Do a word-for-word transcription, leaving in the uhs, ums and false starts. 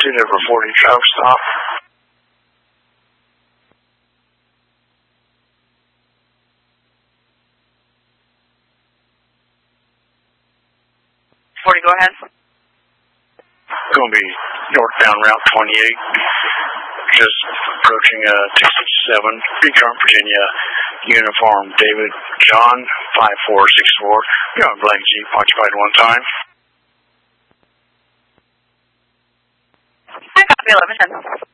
two number forty traffic stop. forty, go ahead. Going to be northbound Route twenty-eight, just approaching uh, two sixty-seven, Recurrent, Virginia, uniform David John, five four six four. You're on Black Jeep, occupied one time. I copy eleven ten.